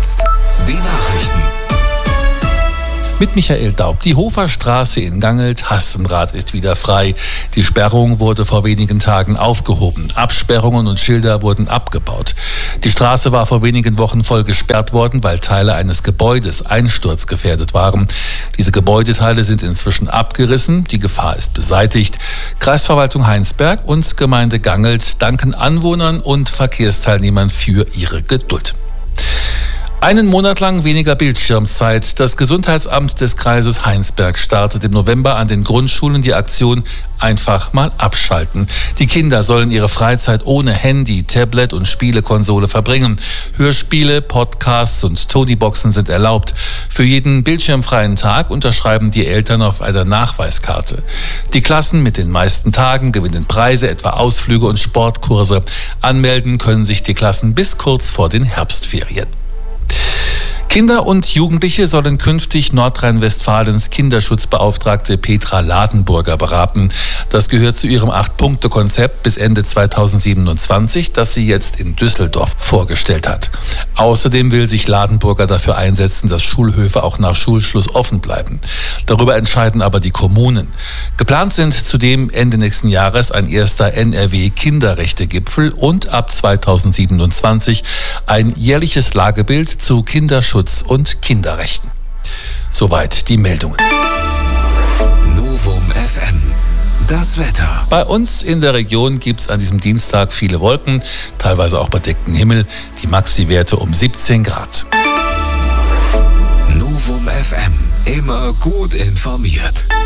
jetzt die Nachrichten. Mit Michael Daub. Die Hoferstraße in Gangelt-Hastenrath ist wieder frei. Die Sperrung wurde vor wenigen Tagen aufgehoben. Absperrungen und Schilder wurden abgebaut. Die Straße war vor wenigen Wochen voll gesperrt worden, weil Teile eines Gebäudes einsturzgefährdet waren. Diese Gebäudeteile sind inzwischen abgerissen. Die Gefahr ist beseitigt. Kreisverwaltung Heinsberg und Gemeinde Gangelt danken Anwohnern und Verkehrsteilnehmern für ihre Geduld. Einen Monat lang weniger Bildschirmzeit. Das Gesundheitsamt des Kreises Heinsberg startet im November an den Grundschulen die Aktion Einfach mal abschalten. Die Kinder sollen ihre Freizeit ohne Handy, Tablet und Spielekonsole verbringen. Hörspiele, Podcasts und Tonyboxen sind erlaubt. Für jeden bildschirmfreien Tag unterschreiben die Eltern auf einer Nachweiskarte. Die Klassen mit den meisten Tagen gewinnen Preise, etwa Ausflüge und Sportkurse. Anmelden können sich die Klassen bis kurz vor den Herbstferien. Kinder und Jugendliche sollen künftig Nordrhein-Westfalens Kinderschutzbeauftragte Petra Ladenburger beraten. Das gehört zu ihrem 8-Punkte-Konzept bis Ende 2027, das sie jetzt in Düsseldorf vorgestellt hat. Außerdem will sich Ladenburger dafür einsetzen, dass Schulhöfe auch nach Schulschluss offen bleiben. Darüber entscheiden aber die Kommunen. Geplant sind zudem Ende nächsten Jahres ein erster NRW-Kinderrechte-Gipfel und ab 2027 ein jährliches Lagebild zu Kinderschutz und Kinderrechten. Soweit die Meldungen. Novum FM. Das Wetter. Bei uns in der Region gibt es an diesem Dienstag viele Wolken, teilweise auch bedeckten Himmel, die Maxi-Werte um 17 Grad. Novum FM. Immer gut informiert.